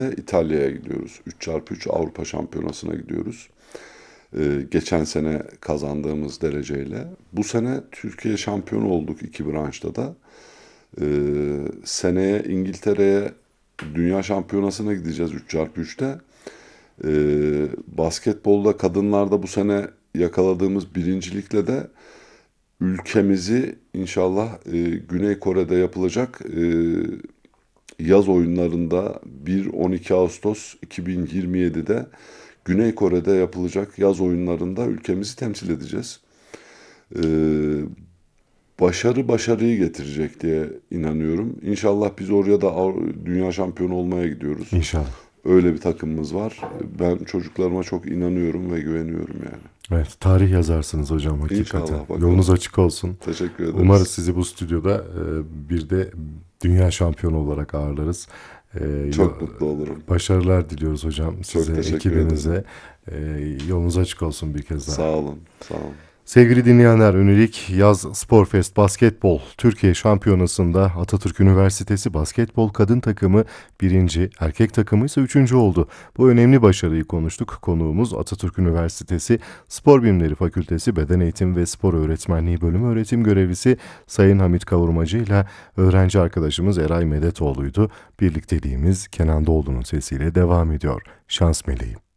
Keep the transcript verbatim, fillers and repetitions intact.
İtalya'ya gidiyoruz. üç çarpı üç Avrupa Şampiyonası'na gidiyoruz. Ee, geçen sene kazandığımız dereceyle. Bu sene Türkiye şampiyonu olduk iki branşta da. Ee, seneye İngiltere'ye Dünya Şampiyonası'na gideceğiz üç çarpı üçte. Ee, basketbolda kadınlarda bu sene yakaladığımız birincilikle de ülkemizi inşallah e, Güney Kore'de yapılacak e, yaz oyunlarında bir on iki Ağustos iki bin yirmi yedi'de Güney Kore'de yapılacak yaz oyunlarında ülkemizi temsil edeceğiz. Ee, başarı başarıyı getirecek diye inanıyorum. İnşallah biz oraya da Avru- dünya şampiyonu olmaya gidiyoruz. İnşallah. Öyle bir takımımız var. Ben çocuklarıma çok inanıyorum ve güveniyorum yani. Evet, tarih yazarsınız hocam hakikaten. İnşallah bakalım. Yolunuz açık olsun. Teşekkür Umarız ederiz. sizi bu stüdyoda e, bir de dünya şampiyonu olarak ağırlarız. E, yo- Çok mutlu olurum. Başarılar diliyoruz hocam Çok size, teşekkür ederim. ekibinize. E, Yolunuz açık olsun bir kez daha. Sağ olun. Sağ olun. Sevgili dinleyenler, Ünilik Yaz Sporfest Basketbol Türkiye Şampiyonası'nda Atatürk Üniversitesi basketbol kadın takımı birinci, erkek takımı ise üçüncü oldu. Bu önemli başarıyı konuştuk. Konuğumuz Atatürk Üniversitesi Spor Bilimleri Fakültesi Beden Eğitimi ve Spor Öğretmenliği Bölümü öğretim görevlisi Sayın Hamit Kavurmacı ile öğrenci arkadaşımız Eray Medetoğlu'ydu. Birlikteliğimiz Kenan Doğulu'nun sesiyle devam ediyor. Şans meleğim.